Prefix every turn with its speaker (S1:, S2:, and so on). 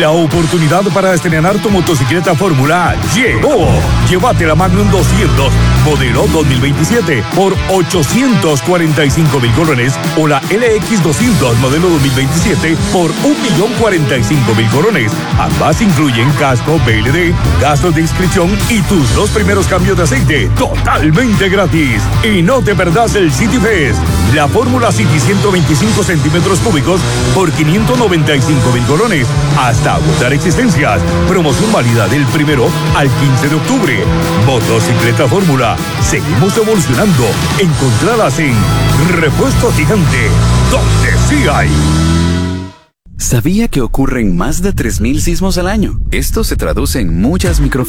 S1: La oportunidad para estrenar tu motocicleta Fórmula llegó. Llévate la Magnum 200, modelo 2027, por 845,000 colones, o la LX 200, modelo 2027, por 1,045,000 colones. Ambas incluyen casco, BLD, gastos de inscripción y tus 2 primeros cambios de aceite totalmente gratis. Y no te perdás el City Fest, la Fórmula City 125 centímetros cúbicos por 595,000 colones. Hasta agotar existencias. Promoción válida del 1 al 15 de octubre. Motocicleta Fórmula. Seguimos evolucionando. Encontradas en Repuesto Gigante, donde sí hay.
S2: ¿Sabía que ocurren más de 3,000 sismos al año? Esto se traduce en muchas